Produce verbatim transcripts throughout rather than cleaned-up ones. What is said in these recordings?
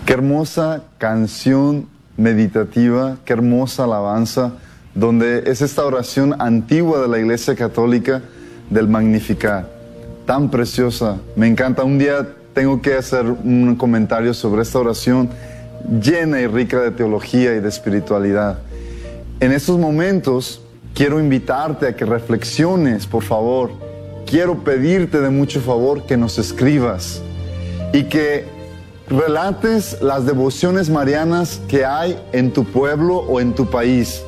Qué hermosa canción meditativa, qué hermosa alabanza, donde es esta oración antigua de la Iglesia Católica del Magnificat. Tan preciosa, me encanta. Un día tengo que hacer un comentario sobre esta oración llena y rica de teología y de espiritualidad. En estos momentos quiero invitarte a que reflexiones, por favor. Quiero pedirte de mucho favor que nos escribas y que relates las devociones marianas que hay en tu pueblo o en tu país.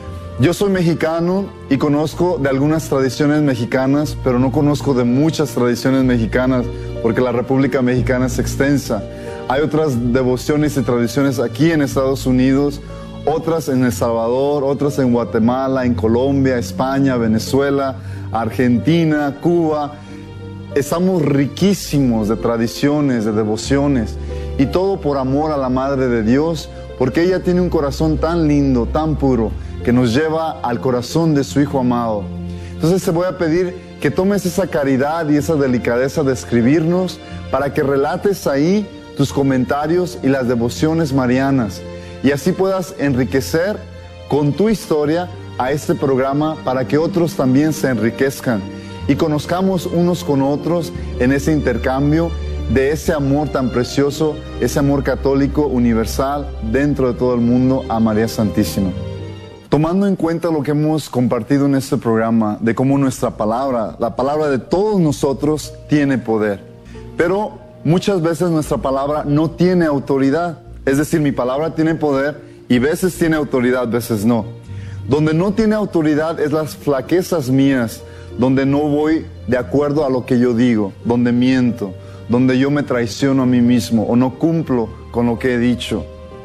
Yo soy mexicano y conozco de algunas tradiciones mexicanas, pero no conozco de muchas tradiciones mexicanas porque la República Mexicana es extensa. Hay otras devociones y tradiciones aquí en Estados Unidos, otras en El Salvador, otras en Guatemala, en Colombia, España, Venezuela, Argentina, Cuba. Estamos riquísimos de tradiciones, de devociones, y todo por amor a la Madre de Dios, porque ella tiene un corazón tan lindo, tan puro, que nos lleva al corazón de su Hijo amado. Entonces te voy a pedir que tomes esa caridad y esa delicadeza de escribirnos para que relates ahí tus comentarios y las devociones marianas, y así puedas enriquecer con tu historia a este programa para que otros también se enriquezcan y conozcamos unos con otros en ese intercambio de ese amor tan precioso, ese amor católico universal dentro de todo el mundo a María Santísima. Tomando en cuenta lo que hemos compartido en este programa, de cómo nuestra palabra, la palabra de todos nosotros, tiene poder. Pero muchas veces nuestra palabra no tiene autoridad. Es decir, mi palabra tiene poder y veces tiene autoridad, veces no. Donde no tiene autoridad es las flaquezas mías, donde no voy de acuerdo a lo que yo digo, donde miento, donde yo me traiciono a mí mismo o no cumplo con lo que he dicho.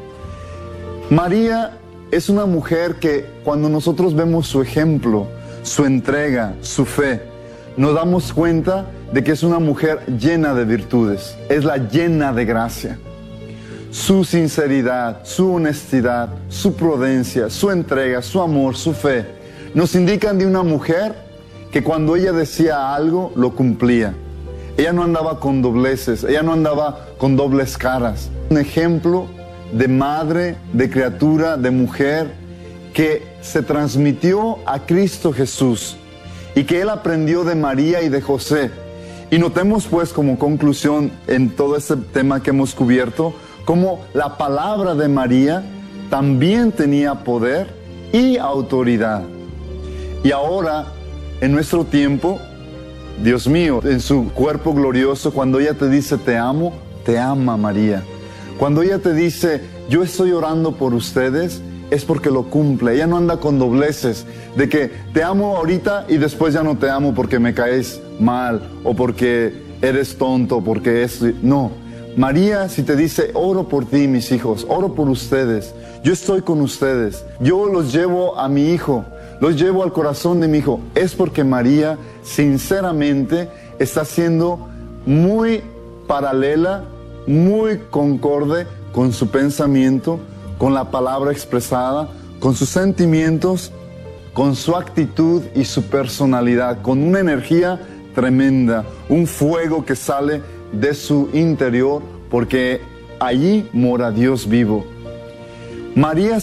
María es una mujer que cuando nosotros vemos su ejemplo, su entrega, su fe, nos damos cuenta de que es una mujer llena de virtudes, es la llena de gracia. Su sinceridad, su honestidad, su prudencia, su entrega, su amor, su fe, nos indican de una mujer que cuando ella decía algo, lo cumplía. Ella no andaba con dobleces, ella no andaba con dobles caras. Un ejemplo de madre, de criatura, de mujer que se transmitió a Cristo Jesús y que él aprendió de María y de José. Y notemos pues como conclusión en todo este tema que hemos cubierto, cómo la palabra de María también tenía poder y autoridad. Y ahora, en nuestro tiempo, Dios mío, en su cuerpo glorioso, cuando ella te dice te amo, te ama María. Cuando ella te dice yo estoy orando por ustedes, es porque lo cumple. Ella no anda con dobleces de que te amo ahorita y después ya no te amo porque me caes mal o porque eres tonto, porque es... No, María si te dice oro por ti mis hijos, oro por ustedes, yo estoy con ustedes, yo los llevo a mi hijo, los llevo al corazón de mi hijo, es porque María sinceramente está siendo muy paralela, muy concorde con su pensamiento, con la palabra expresada, con sus sentimientos, con su actitud y su personalidad, con una energía tremenda, un fuego que sale de su interior, porque allí mora Dios vivo. María